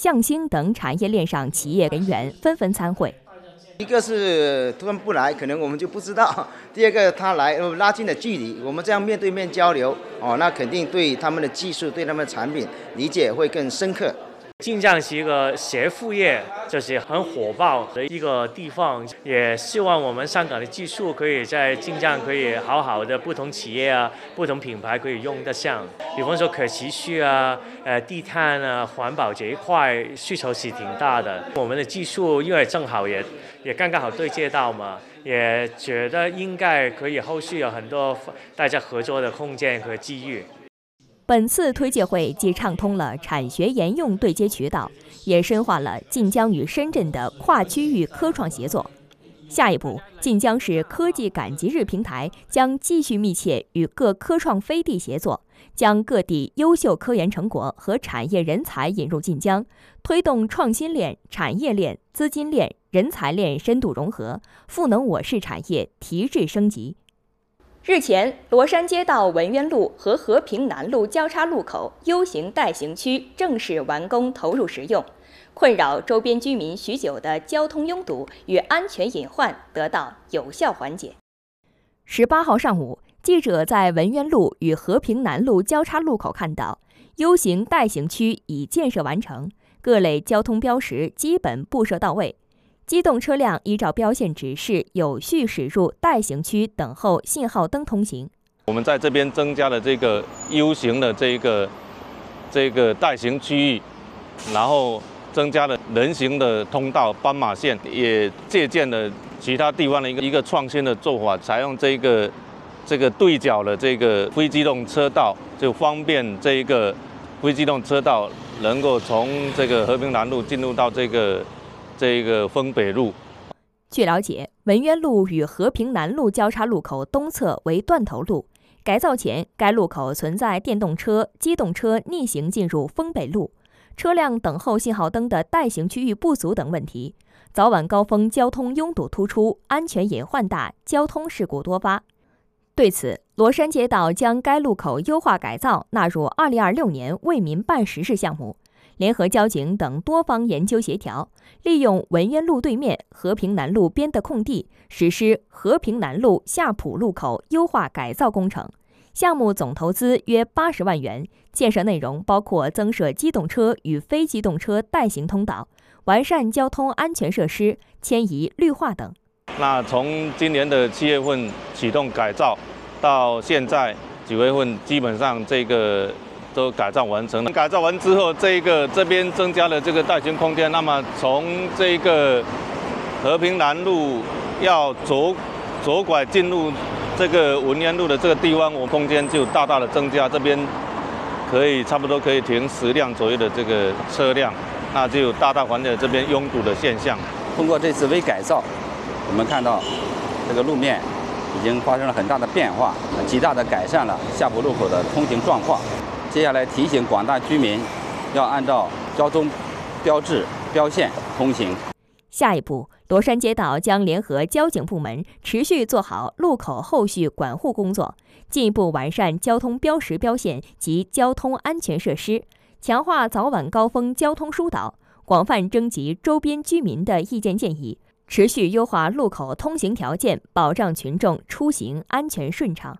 象星等产业链上企业人员纷纷参会。 一个是他们不来，可能我们就不知道；第二个他来，拉近了距离，我们这样面对面交流，那肯定对他们的技术、对他们的产品理解会更深刻。 晋江是一个学副业就是很火爆的一个地方，也希望我们香港的技术可以在晋江可以好好的不同企业啊、不同品牌可以用得上。比方说可持续啊、低碳啊、环保这一块需求是挺大的。我们的技术因为正好也刚刚好对接到嘛，也觉得应该可以后续有很多大家合作的空间和机遇。 本次推介会既畅通了产学研用对接渠道，也深化了晋江与深圳的跨区域科创协作。下一步，晋江市科技赶集日平台将继续密切与各科创飞地协作，将各地优秀科研成果和产业人才引入晋江，推动创新链、产业链、资金链、人才链深度融合，赋能我市产业提质升级。日前，罗山街道文渊路和和平南路交叉路口 U 型带行区正式完工投入使用，困扰周边居民许久的交通拥堵与安全隐患得到有效缓解。18号上午，记者在文渊路与和平南路交叉路口看到 U 型带行区已建设完成，各类交通标识基本布设到位。机动车辆依照标线指示有序驶入带行区等候信号灯通行。 我们在这边增加了这个 U 型的这个带行区域，然后增加了人行的通道、斑马线，也借鉴了其他地方的一个创新的做法，采用这个对角的这个非机动车道，就方便这个非机动车道能够从这个和平南路进入到这个丰北路。 据了解，文渊路与和平南路交叉路口东侧为断头路，改造前该路口存在电动车、机动车逆行进入丰北路、车辆等候信号灯的带行区域不足等问题，早晚高峰交通拥堵突出，安全隐患大，交通事故多发。对此，罗山街道将该路口优化改造纳入2026年为民办实事项目。联合交警等多方研究协调，利用文渊路对面和平南路边的空地，实施和平南路下浦路口优化改造工程。项目总投资约80万元，建设内容包括增设机动车与非机动车带行通道、完善交通安全设施、迁移绿化等。 那从今年的7月份启动改造，到现在9月份，基本上这个都改造完成了。改造完之后，这边增加了这个带行空间，那么从这个和平南路要左拐进入这个文渊路的这个地方，我空间就大大的增加，这边差不多可以停10辆左右的这个车辆，那就大大缓解了这边拥堵的现象。 通过这次微改造，我们看到这个路面已经发生了很大的变化，极大的改善了下浦路口的通行状况。接下来提醒广大居民要按照交通标志标线通行。 下一步，罗山街道将联合交警部门持续做好路口后续管护工作，进一步完善交通标识标线及交通安全设施，强化早晚高峰交通疏导，广泛征集周边居民的意见建议，持续优化路口通行条件，保障群众出行安全顺畅。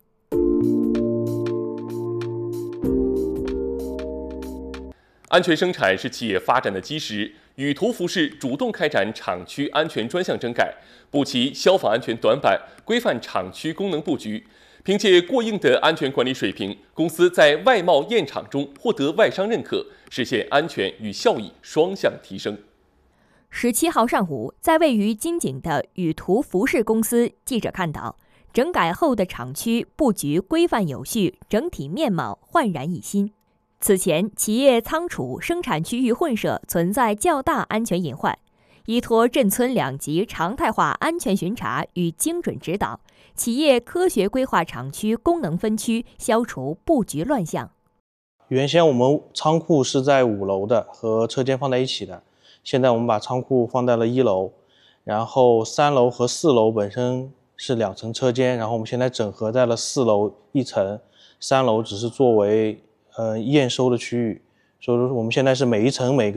安全生产是企业发展的基石。宇图服饰主动开展厂区安全专项整改，补齐消防安全短板，规范厂区功能布局。凭借过硬的安全管理水平，公司在外贸验厂中获得外商认可，实现安全与效益双向提升。 17号上午，在位于金井的宇图服饰公司，记者看到整改后的厂区布局规范有序，整体面貌焕然一新。此前，企业仓储生产区域混设存在较大安全隐患，依托镇村2级常态化安全巡查与精准指导，企业科学规划厂区功能分区，消除布局乱象。 原先我们仓库是在5楼的，和车间放在一起的，现在我们把仓库放在了1楼，然后3楼和4楼本身是2层车间，然后我们现在整合在了4楼1层，3楼只是作为验收的区域，所以说我们现在是每一层每个